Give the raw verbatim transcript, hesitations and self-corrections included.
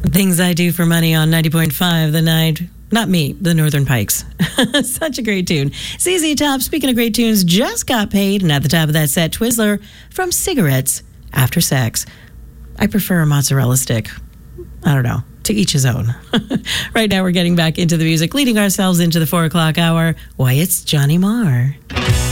Things I Do for Money on ninety point five The Night. Not me, the Northern Pikes. Such a great tune. Z Z Top, speaking of great tunes, just got paid. And at the top of that set, Twizzler from Cigarettes After Sex. I prefer a mozzarella stick. I don't know. To each his own. Right now, we're getting back into the music, leading ourselves into the four o'clock hour. Why, it's Johnny Marr.